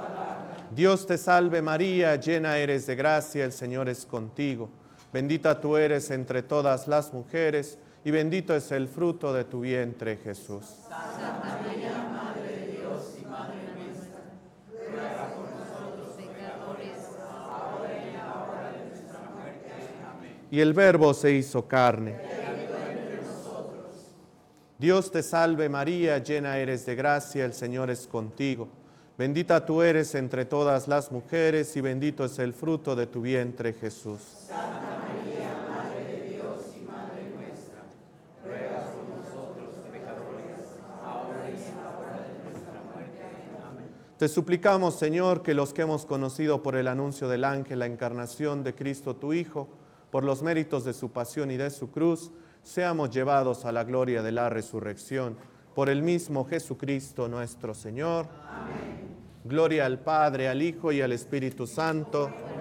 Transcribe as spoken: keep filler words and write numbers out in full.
Dios te salve María, llena eres de gracia, el Señor es contigo. Bendita tú eres entre todas las mujeres, y bendito es el fruto de tu vientre, Jesús. Santa María, Madre de Dios y Madre nuestra, ruega por nosotros pecadores, ahora y en la hora de nuestra muerte. Amén. Y el Verbo se hizo carne. Dios te salve María, llena eres de gracia, el Señor es contigo. Bendita tú eres entre todas las mujeres y bendito es el fruto de tu vientre, Jesús. Santa María, Madre de Dios y Madre nuestra, ruega por nosotros pecadores, ahora y en la hora de nuestra muerte. Amén. Te suplicamos, Señor, que los que hemos conocido por el anuncio del ángel la encarnación de Cristo tu Hijo, por los méritos de su pasión y de su cruz, seamos llevados a la gloria de la resurrección. Por el mismo Jesucristo nuestro Señor. Amén. Gloria al Padre, al Hijo y al Espíritu Santo.